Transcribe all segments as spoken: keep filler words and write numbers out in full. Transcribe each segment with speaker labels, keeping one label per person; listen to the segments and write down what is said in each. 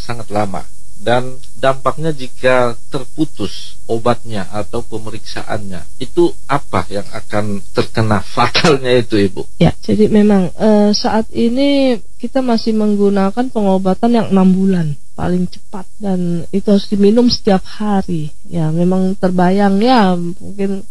Speaker 1: sangat lama. Dan dampaknya jika terputus obatnya atau pemeriksaannya, itu apa yang akan terkena fatalnya itu, Ibu?
Speaker 2: Ya, jadi memang e, saat ini kita masih menggunakan pengobatan yang enam bulan paling cepat, dan itu harus diminum setiap hari. Ya, memang terbayang ya, mungkin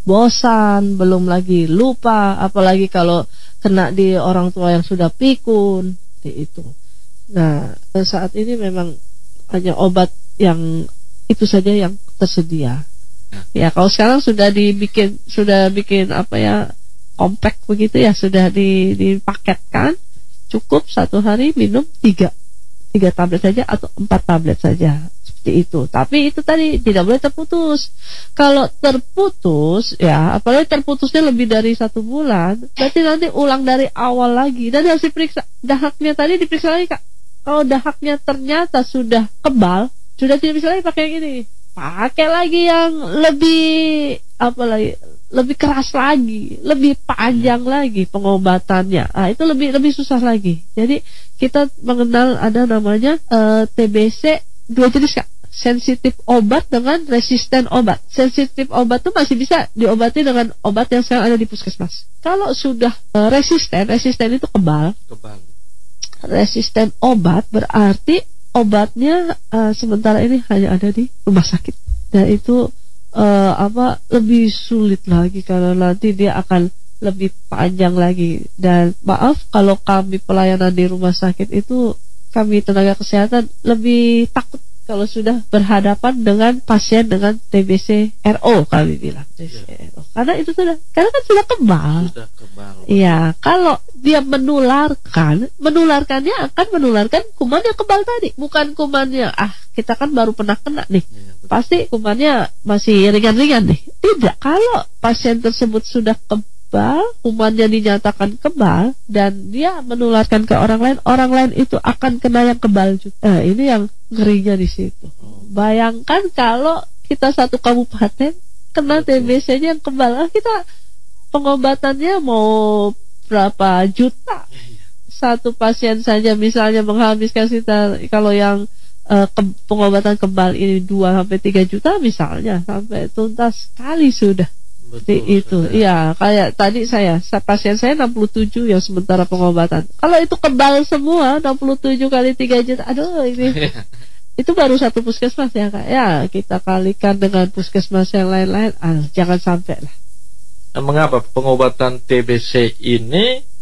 Speaker 2: bosan, belum lagi lupa, apalagi kalau kena di orang tua yang sudah pikun, itu. Nah, saat ini memang hanya obat yang itu saja yang tersedia. Ya, kalau sekarang sudah dibikin, sudah bikin apa ya, compact begitu ya, sudah dipaketkan, cukup satu hari minum tiga, tiga tablet saja atau empat tablet saja, seperti itu. Tapi itu tadi tidak boleh terputus. Kalau terputus, ya, apalagi terputusnya lebih dari satu bulan, berarti nanti ulang dari awal lagi dan harus diperiksa dahaknya tadi, diperiksa lagi, Kak. Kalau dahaknya ternyata sudah kebal, sudah tidak bisa lagi pakai yang ini, pakai lagi yang lebih apa lagi, lebih keras lagi, lebih panjang lagi pengobatannya. Ah, itu lebih lebih susah lagi. Jadi kita mengenal ada namanya uh, T B C dua jenis, Kak. Sensitif obat dengan resisten obat. Sensitif obat itu masih bisa diobati dengan obat yang sekarang ada di puskesmas. Kalau sudah uh, resisten, resisten itu kebal.
Speaker 1: Kebal.
Speaker 2: Resisten obat berarti obatnya uh, sementara ini hanya ada di rumah sakit, dan itu uh, apa lebih sulit lagi karena nanti dia akan lebih panjang lagi. Dan maaf kalau kami pelayanan di rumah sakit itu, kami tenaga kesehatan lebih takut kalau sudah berhadapan dengan pasien dengan T B C R O, kami bilang T B C R O, karena itu sudah, karena kan sudah kebal.
Speaker 1: Sudah kebal.
Speaker 2: Iya, kalau dia menularkan, menularkannya akan menularkan kuman yang kebal tadi, bukan kumannya ah kita kan baru pernah kena nih, ya, pasti kumannya masih ringan-ringan nih. Tidak, kalau pasien tersebut sudah kebal, kumannya dinyatakan kebal, dan dia menularkan ke orang lain, orang lain itu akan kena yang kebal juga. Nah, ini yang ngerinya di situ. Bayangkan kalau kita satu kabupaten kena T B C-nya yang kebal, ah, kita pengobatannya mau berapa juta? Satu pasien saja misalnya menghabiskan sekitar, kalau yang uh, ke, pengobatan kebal ini dua sampai tiga juta misalnya, sampai tuntas sekali sudah. Seperti itu. Iya, kayak tadi saya, pasien saya enam puluh tujuh yang sementara pengobatan. Kalau itu kebal semua, enam puluh tujuh kali tiga juta. Aduh, ini itu baru satu puskesmas ya, Kak. Ya, kita kalikan dengan puskesmas yang lain-lain. Ah, jangan sampai lah.
Speaker 1: Mengapa pengobatan T B C ini